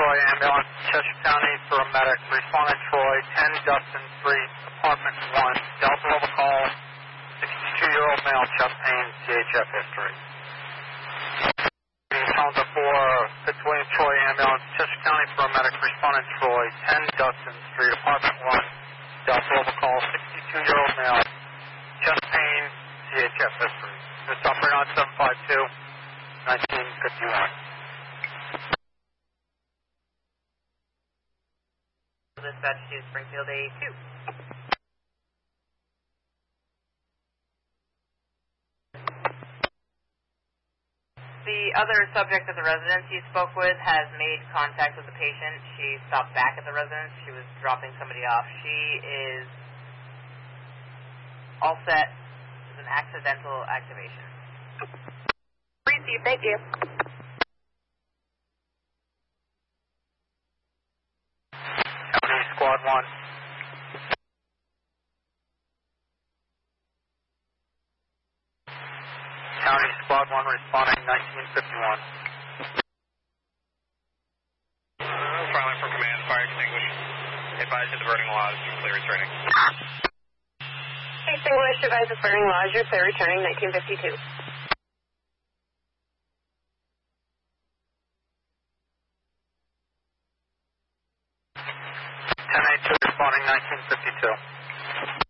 Troy ambulance, Cheshire County for a medic. Responding Troy, 10 Dustin Street, apartment 1. Delta level call, 62-year-old male, chest pain, CHF history. Delta 4, Fitzwilliam Troy ambulance, Cheshire County for a medic. Responding Troy, 10 Dustin Street, apartment 1. Delta level call, 62-year-old male, chest pain, CHF history. This operator on 752, 1951. Dispatch to Springfield A2. The other subject at the residence he spoke with has made contact with the patient. She stopped back at the residence. She was dropping somebody off. She is all set. It's an accidental activation. Received, thank you. County Squad 1. County Squad 1 responding 1951. Filing from command, fire extinguished. Advise of the burning lodge, clear returning. Extinguished, advise of burning lodge, you're clear returning 1952. 1082 responding 1952.